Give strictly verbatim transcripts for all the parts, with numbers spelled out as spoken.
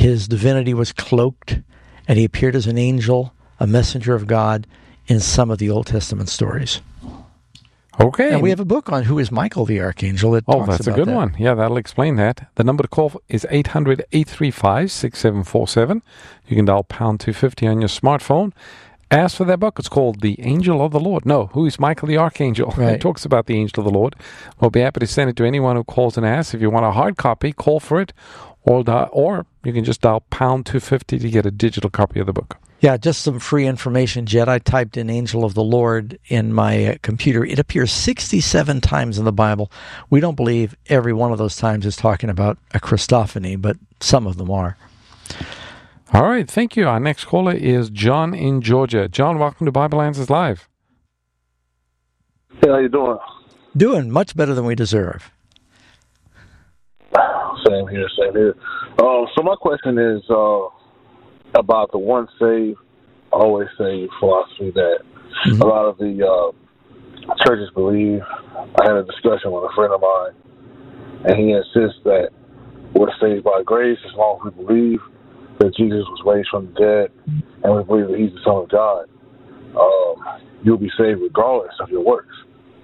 his divinity was cloaked, and he appeared as an angel, a messenger of God, in some of the Old Testament stories. Okay. And we have a book on who is Michael the Archangel that Oh, talks that's a about good that. one. Yeah, that'll explain that. The number to call is eight hundred, eight three five, six seven four seven. You can dial pound two fifty on your smartphone. Ask for that book. It's called The Angel of the Lord. No, who is Michael the Archangel? Right. It talks about the Angel of the Lord. We'll be happy to send it to anyone who calls and asks. If you want a hard copy, call for it. Or, di- or you can just dial pound two fifty to get a digital copy of the book. Yeah, just some free information, Jed. I typed in Angel of the Lord in my uh, computer. It appears sixty-seven times in the Bible. We don't believe every one of those times is talking about a Christophany, but some of them are. All right, thank you. Our next caller is John in Georgia. John, welcome to Bible Answers Live. Hey, how you doing? Doing much better than we deserve. Same here, same here. Uh, so my question is uh, about the once saved, always saved philosophy that mm-hmm. a lot of the uh, churches believe. I had a discussion with a friend of mine, and he insists that we're saved by grace as long as we believe that Jesus was raised from the dead, and we believe that he's the Son of God. Um, you'll be saved regardless of your works.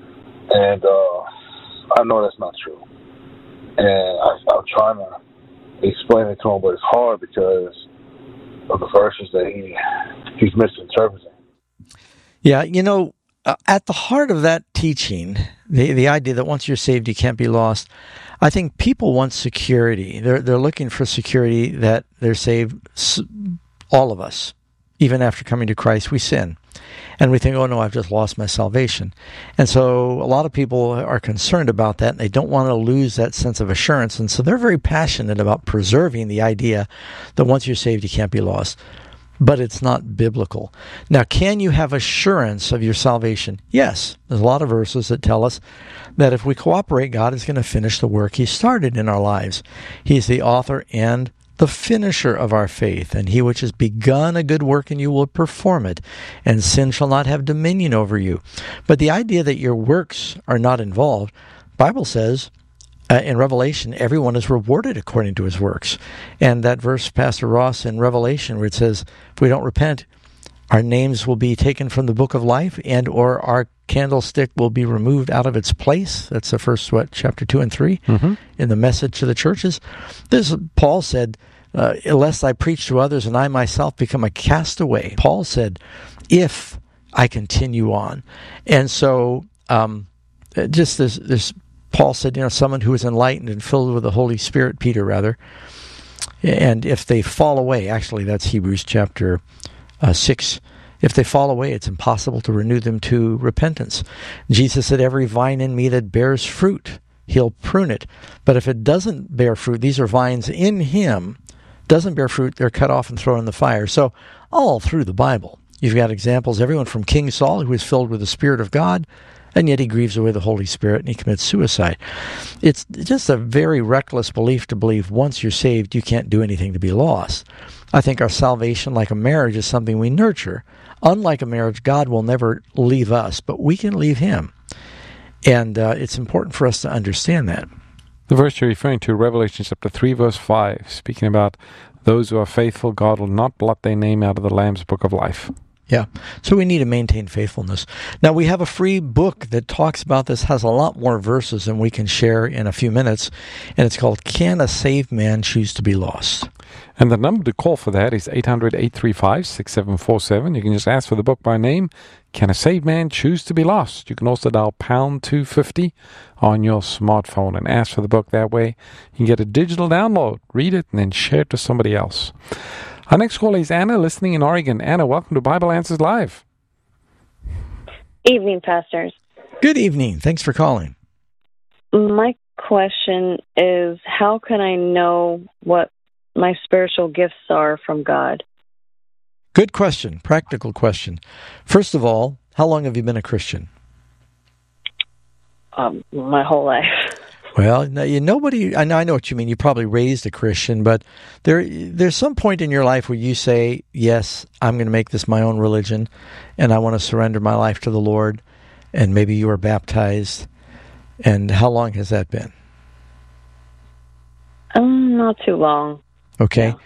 And uh, I know that's not true. And I, I'm trying to explain it to him, but it's hard because of the verses that he he's misinterpreting. Yeah, you know, uh, at the heart of that teaching, the the idea that once you're saved, you can't be lost, I think people want security. They're they're looking for security that they're saved. All of us, even after coming to Christ, we sin. And we think, oh, no, I've just lost my salvation. And so a lot of people are concerned about that, and they don't want to lose that sense of assurance. And so they're very passionate about preserving the idea that once you're saved, you can't be lost. But it's not biblical. Now, can you have assurance of your salvation? Yes. There's a lot of verses that tell us that if we cooperate, God is going to finish the work he started in our lives. He's the author and the finisher of our faith, and he which has begun a good work in you will perform it, and sin shall not have dominion over you. But the idea that your works are not involved, the Bible says uh, in Revelation, everyone is rewarded according to his works. And that verse, Pastor Ross, in Revelation, where it says, if we don't repent, our names will be taken from the book of life, and or our candlestick will be removed out of its place. That's the first, what, chapter two and three, mm-hmm. in the message to the churches. This, Paul said, uh, lest I preach to others and I myself become a castaway. Paul said, if I continue on. And so, um, just this, this, Paul said, you know, someone who is enlightened and filled with the Holy Spirit, Peter rather, and if they fall away, actually that's Hebrews chapter uh, six, if they fall away, it's impossible to renew them to repentance. Jesus said, every vine in me that bears fruit, he'll prune it. But if it doesn't bear fruit, these are vines in him, doesn't bear fruit, they're cut off and thrown in the fire. So all through the Bible, you've got examples, everyone from King Saul, who is filled with the Spirit of God, and yet he grieves away the Holy Spirit and he commits suicide. It's just a very reckless belief to believe once you're saved, you can't do anything to be lost. I think our salvation, like a marriage, is something we nurture. Unlike a marriage, God will never leave us, but we can leave him. And uh, it's important for us to understand that. The verse you're referring to, Revelation chapter three, verse five, speaking about those who are faithful, God will not blot their name out of the Lamb's book of life. Yeah, so we need to maintain faithfulness. Now, we have a free book that talks about this, has a lot more verses than we can share in a few minutes, and it's called Can a Saved Man Choose to Be Lost? And the number to call for that is eight hundred, eight three five, six seven four seven. You can just ask for the book by name, Can a Saved Man Choose to Be Lost? You can also dial pound two fifty on your smartphone and ask for the book that way. You can get a digital download, read it, and then share it to somebody else. Our next caller is Anna, listening in Oregon. Anna, welcome to Bible Answers Live. Evening, pastors. Good evening. Thanks for calling. My question is, how can I know what my spiritual gifts are from God? Good question. Practical question. First of all, how long have you been a Christian? Um, my whole life. Well, no, you, nobody. I know, I know what you mean. You probably raised a Christian, but there, there's some point in your life where you say, "Yes, I'm going to make this my own religion, and I want to surrender my life to the Lord." And maybe you were baptized. And how long has that been? Um, not too long. Okay. Yeah.